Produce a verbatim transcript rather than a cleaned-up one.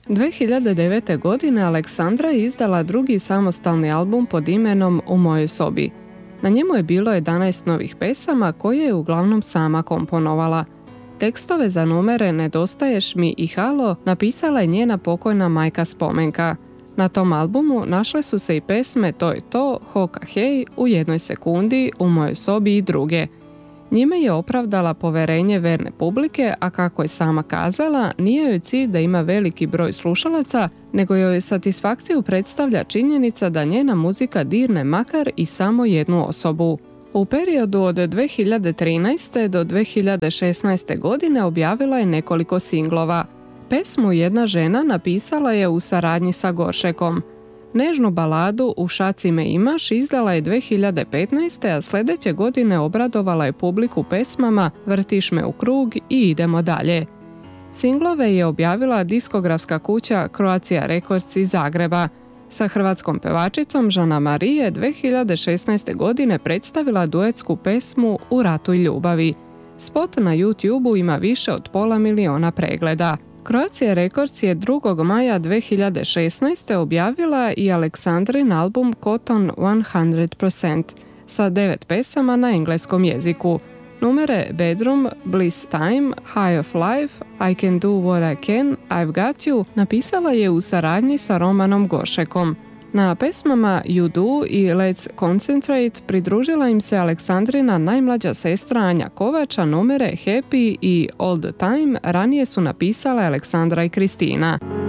dvije hiljade devete. godine Aleksandra je izdala drugi samostalni album pod imenom U mojoj sobi. Na njemu je bilo jedanaest novih pesama koje je uglavnom sama komponovala. Tekstove za numere Nedostaješ mi i Halo napisala je njena pokojna majka Spomenka. Na tom albumu našle su se i pesme To je to, Hoka hej, U jednoj sekundi, U mojoj sobi i druge. Njime je opravdala poverenje verne publike, a kako je sama kazala, nije joj cilj da ima veliki broj slušalaca, nego joj satisfakciju predstavlja činjenica da njena muzika dirne makar i samo jednu osobu. U periodu od dvije hiljade trinaeste. do dvije hiljade šesnaeste. godine objavila je nekoliko singlova. Pesmu Jedna žena napisala je u saradnji sa Goršekom. Nežnu baladu U šaci me imaš izdala je dvije hiljade petnaeste. a sljedeće godine obradovala je publiku pesmama Vrtiš me u krug i Idemo dalje. Singlove je objavila diskografska kuća Croatia Records iz Zagreba. Sa hrvatskom pevačicom Žana Marije dvije hiljade šesnaeste. godine predstavila duetsku pesmu U ratu i ljubavi. Spot na YouTubeu ima više od pola miliona pregleda. Croatia Records je drugog maja dvije hiljade šesnaeste. objavila i Aleksandrin album Cotton sto posto sa devet pesama na engleskom jeziku. Numere Bedroom, Bliss Time, High of Life, I Can Do What I Can, I've Got You napisala je u saradnji sa Romanom Gošekom. Na pesmama You Do i Let's Concentrate pridružila im se Aleksandrina najmlađa sestra Anja Kovača. Numere Happy i All the Time ranije su napisale Aleksandra i Kristina.